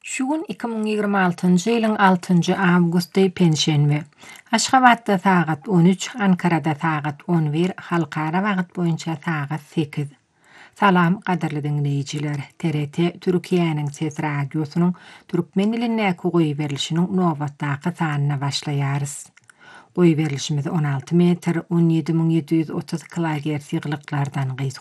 Şugun 2026-njy ýylyň 6-njy awgusty pensiýenmi. Aşgabatda sagat 13, Ankarada sagat 11, halkara wagt boýunça sagat 8. Salam gaderli dinleýijiler. TRT Türkiýanyň Ses radiosynyň türkmen dilinäki goý berilişiniň nowatdaky sanyna başlaýarys. Goý berilişimiz 16 metr 17730 kHz ýyglyklardan